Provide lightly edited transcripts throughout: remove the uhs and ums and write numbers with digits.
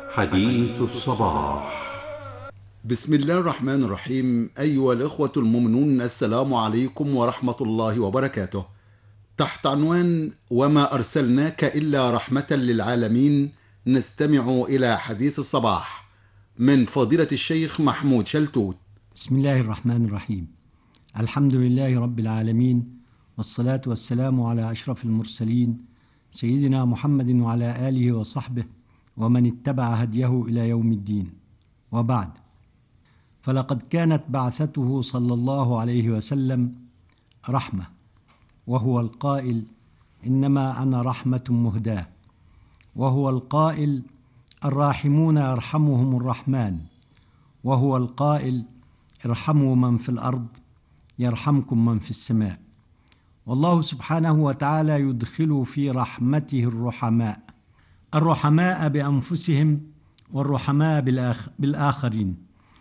حديث الصباح. بسم الله الرحمن الرحيم. أيها الإخوة المؤمنون، السلام عليكم ورحمة الله وبركاته. تحت عنوان وما أرسلناك إلا رحمة للعالمين، نستمع إلى حديث الصباح من فضيلة الشيخ محمود شلتوت. بسم الله الرحمن الرحيم. الحمد لله رب العالمين، والصلاة والسلام على أشرف المرسلين سيدنا محمد وعلى آله وصحبه ومن اتبع هديه إلى يوم الدين، وبعد. فلقد كانت بعثته صلى الله عليه وسلم رحمة، وهو القائل إنما أنا رحمة مهداة، وهو القائل الراحمون يرحمهم الرحمن، وهو القائل ارحموا من في الأرض يرحمكم من في السماء. والله سبحانه وتعالى يدخل في رحمته الرحماء بأنفسهم والرحماء بالآخرين،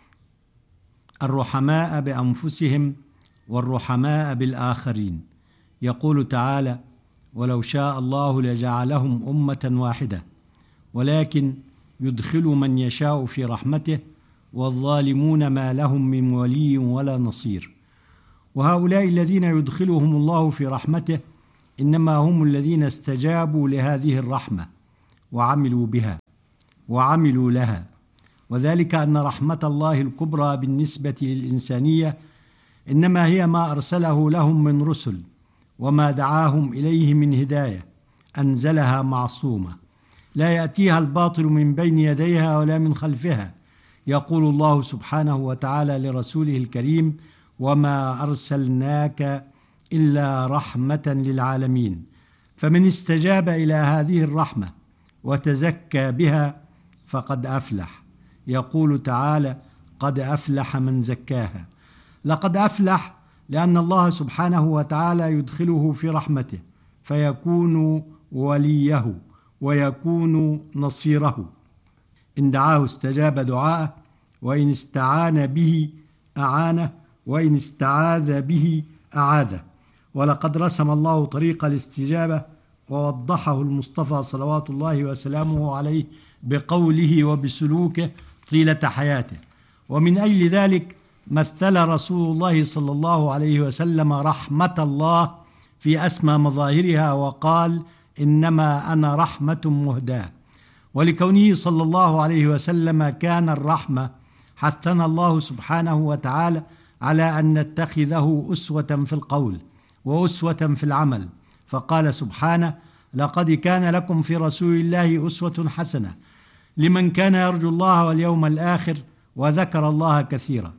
الرحماء بأنفسهم والرحماء بالآخرين. يقول تعالى: ولو شاء الله لجعلهم أمة واحدة ولكن يدخل من يشاء في رحمته والظالمون ما لهم من ولي ولا نصير. وهؤلاء الذين يدخلهم الله في رحمته إنما هم الذين استجابوا لهذه الرحمة وعملوا بها وعملوا لها، وذلك أن رحمة الله الكبرى بالنسبة للإنسانية إنما هي ما أرسله لهم من رسل وما دعاهم إليه من هداية أنزلها معصومة لا يأتيها الباطل من بين يديها ولا من خلفها. يقول الله سبحانه وتعالى لرسوله الكريم: وما أرسلناك إلا رحمة للعالمين. فمن استجاب إلى هذه الرحمة وتزكى بها فقد أفلح. يقول تعالى: قد أفلح من زكاها. لقد أفلح لأن الله سبحانه وتعالى يدخله في رحمته فيكون وليه ويكون نصيره. إن دعاه استجاب دعاءه، وإن استعان به أعانه، وإن استعاذ به أعاذه. ولقد رسم الله طريق الاستجابة ووضحه المصطفى صلوات الله وسلامه عليه بقوله وبسلوكه طيلة حياته. ومن أجل ذلك مثل رسول الله صلى الله عليه وسلم رحمة الله في أسمى مظاهرها وقال: إنما أنا رحمة مهداة. ولكونه صلى الله عليه وسلم كان الرحمة حثنا الله سبحانه وتعالى على أن نتخذه أسوة في القول وأسوة في العمل، فقال سبحانه: لقد كان لكم في رسول الله أسوة حسنة لمن كان يرجو الله واليوم الآخر وذكر الله كثيرا.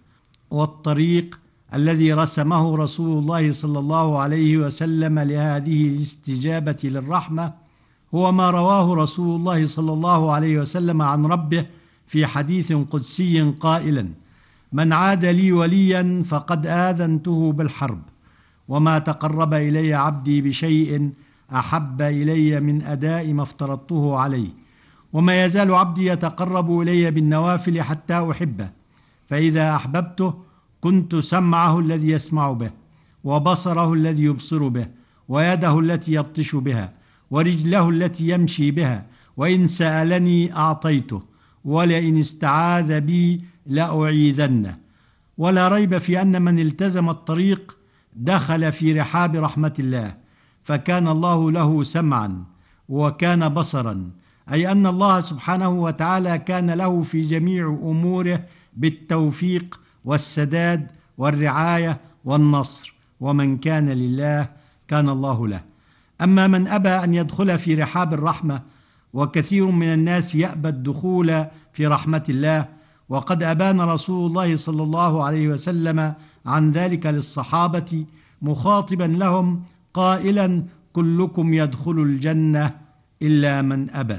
والطريق الذي رسمه رسول الله صلى الله عليه وسلم لهذه الاستجابة للرحمة هو ما رواه رسول الله صلى الله عليه وسلم عن ربه في حديث قدسي قائلا: من عاد لي وليا فقد آذنته بالحرب، وما تقرب إلي عبدي بشيء أحب إلي من أداء ما افترضته عليه، وما يزال عبدي يتقرب إلي بالنوافل حتى أحبه، فإذا أحببته كنت سمعه الذي يسمع به، وبصره الذي يبصر به، ويده التي يبطش بها، ورجله التي يمشي بها، وإن سألني أعطيته، ولئن استعاذ بي لأعيذنه. ولا ريب في أن من التزم الطريق دخل في رحاب رحمة الله، فكان الله له سمعا وكان بصرا، أي أن الله سبحانه وتعالى كان له في جميع أموره بالتوفيق والسداد والرعاية والنصر، ومن كان لله كان الله له. أما من أبى أن يدخل في رحاب الرحمة، وكثير من الناس يأبى الدخول في رحمة الله، وقد أبان رسول الله صلى الله عليه وسلم عن ذلك للصحابة مخاطبا لهم قائلا: كلكم يدخل الجنة إلا من أبى.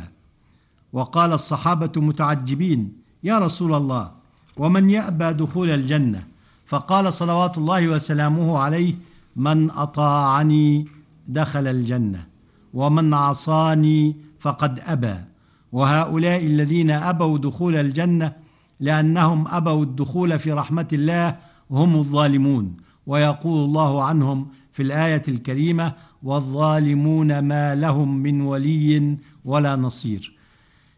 وقال الصحابة متعجبين: يا رسول الله، ومن يأبى دخول الجنة؟ فقال صلوات الله وسلامه عليه: من أطاعني دخل الجنة، ومن عصاني فقد أبى. وهؤلاء الذين أبوا دخول الجنة لأنهم أبوا الدخول في رحمة الله هم الظالمون. ويقول الله عنهم في الآية الكريمة: والظالمون ما لهم من ولي ولا نصير.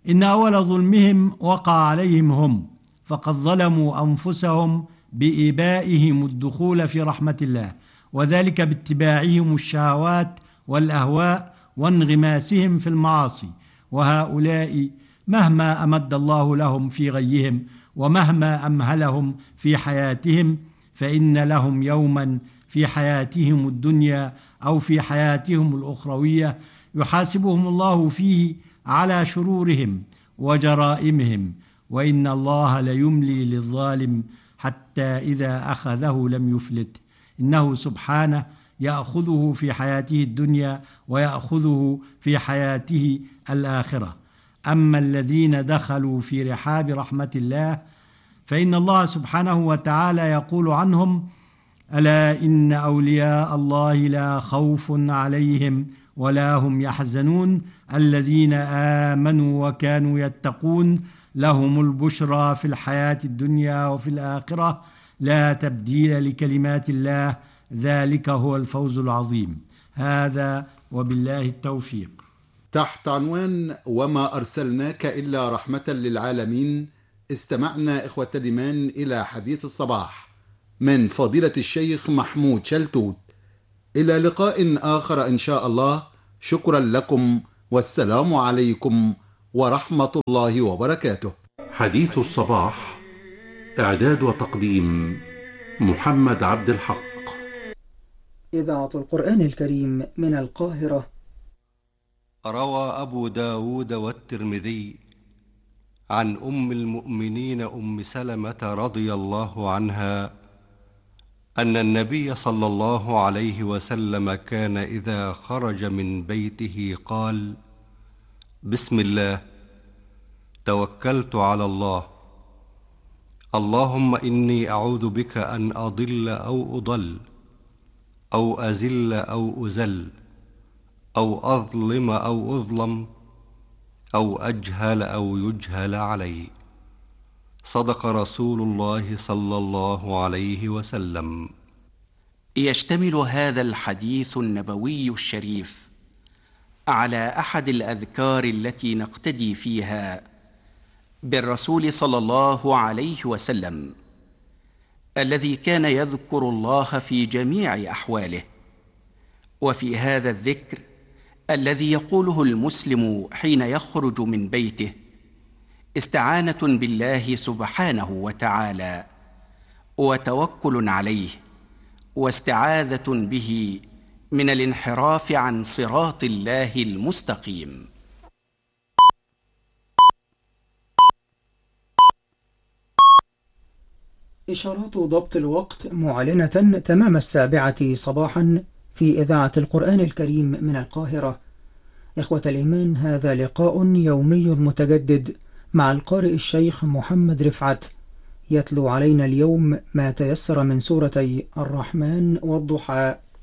إن أول ظلمهم وقع عليهم هم، فقد ظلموا أنفسهم بإبائهم الدخول في رحمة الله، وذلك باتباعهم الشهوات والأهواء وانغماسهم في المعاصي. وهؤلاء مهما أمد الله لهم في غيهم ومهما أمهلهم في حياتهم، فإن لهم يوما في حياتهم الدنيا أو في حياتهم الأخروية يحاسبهم الله فيه على شرورهم وجرائمهم، وإن الله ليملي للظالم حتى إذا أخذه لم يفلت، إنه سبحانه يأخذه في حياته الدنيا ويأخذه في حياته الآخرة. أما الذين دخلوا في رحاب رحمة الله فإن الله سبحانه وتعالى يقول عنهم: ألا إن أولياء الله لا خوف عليهم ولا هم يحزنون الذين آمنوا وكانوا يتقون لهم البشرى في الحياة الدنيا وفي الآخرة لا تبديل لكلمات الله ذلك هو الفوز العظيم. هذا وبالله التوفيق. تحت عنوان وما أرسلناك إلا رحمة للعالمين، استمعنا إخوة الإيمان إلى حديث الصباح من فضيلة الشيخ محمود شلتوت. إلى لقاء آخر إن شاء الله. شكرا لكم والسلام عليكم ورحمة الله وبركاته. حديث الصباح، إعداد وتقديم محمد عبد الحق. إذاعة القرآن الكريم من القاهرة. روى أبو داود والترمذي عن أم المؤمنين أم سلمة رضي الله عنها أن النبي صلى الله عليه وسلم كان إذا خرج من بيته قال: بسم الله، توكلت على الله، اللهم إني أعوذ بك أن أضل أو أضل أو أزل أو أزل أو أظلم أو أظلم أو أجهل أو يجهل علي. صدق رسول الله صلى الله عليه وسلم. يشتمل هذا الحديث النبوي الشريف على أحد الأذكار التي نقتدي فيها بالرسول صلى الله عليه وسلم، الذي كان يذكر الله في جميع أحواله. وفي هذا الذكر الذي يقوله المسلم حين يخرج من بيته استعانة بالله سبحانه وتعالى وتوكل عليه واستعاذة به من الانحراف عن صراط الله المستقيم. إشارات ضبط الوقت معلنة تمام 7 صباحا في إذاعة القرآن الكريم من القاهرة. إخوة الإيمان، هذا لقاء يومي متجدد مع القارئ الشيخ محمد رفعت، يتلو علينا اليوم ما تيسر من سورتي الرحمن والضحى.